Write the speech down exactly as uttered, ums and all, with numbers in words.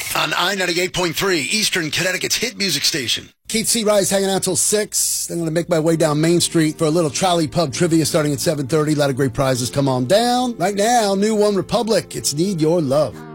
On I ninety-eight point three, Eastern Connecticut's hit music station. Keith C. Rise hanging out till six. Then I'm going to make my way down Main Street for a little trolley pub trivia starting at seven thirty. A lot of great prizes. Come on down. Right now, new One Republic. It's Need Your Love.